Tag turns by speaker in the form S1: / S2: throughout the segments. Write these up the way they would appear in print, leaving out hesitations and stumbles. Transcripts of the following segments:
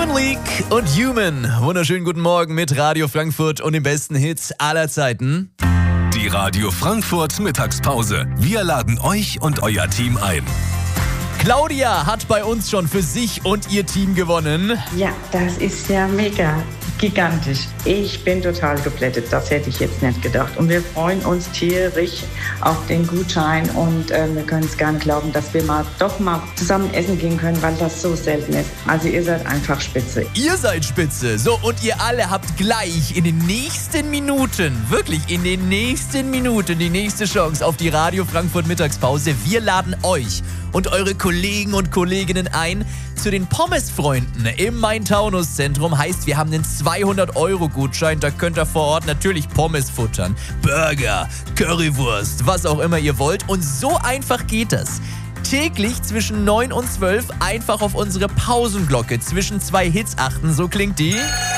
S1: Human League und Human. Wunderschönen guten Morgen mit Radio Frankfurt und den besten Hits aller Zeiten.
S2: Die Radio Frankfurt Mittagspause. Wir laden euch und euer Team ein.
S1: Claudia hat bei uns schon für sich und ihr Team gewonnen.
S3: Ja, das ist ja mega, gigantisch. Ich bin total geplättet, das hätte ich jetzt nicht gedacht. Und wir freuen uns tierisch auf den Gutschein und wir können es gar nicht glauben, dass wir doch mal zusammen essen gehen können, weil das so selten ist. Also ihr seid einfach spitze.
S1: Ihr seid spitze. So, und ihr alle habt gleich in den nächsten Minuten, wirklich in den nächsten Minuten, die nächste Chance auf die Radio Frankfurt Mittagspause. Wir laden euch und eure Kollegen und Kolleginnen ein zu den Pommes-Freunden im Main-Taunus-Zentrum. Heißt, wir haben einen 200-Euro-Gutschein. Da könnt ihr vor Ort natürlich Pommes futtern, Burger, Currywurst, was auch immer ihr wollt. Und so einfach geht das. Täglich zwischen 9 und 12 einfach auf unsere Pausenglocke zwischen zwei Hits achten. So klingt die.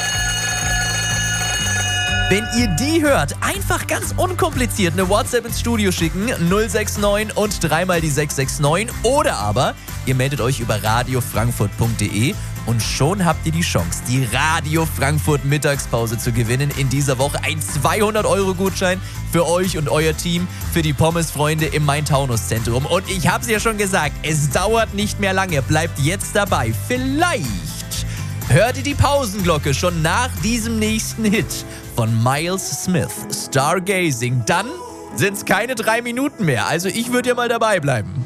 S1: Wenn ihr die hört, einfach ganz unkompliziert eine WhatsApp ins Studio schicken, 069 und dreimal die 669. Oder aber ihr meldet euch über radiofrankfurt.de und schon habt ihr die Chance, die Radio Frankfurt Mittagspause zu gewinnen. In dieser Woche ein 200-Euro-Gutschein für euch und euer Team, für die Pommesfreunde im Main-Taunus-Zentrum. Und ich hab's ja schon gesagt, es dauert nicht mehr lange. Bleibt jetzt dabei. Vielleicht hört ihr die Pausenglocke schon nach diesem nächsten Hit von Miles Smith, Stargazing. Dann sind's keine 3 Minuten mehr. Also ich würde ja mal dabei bleiben.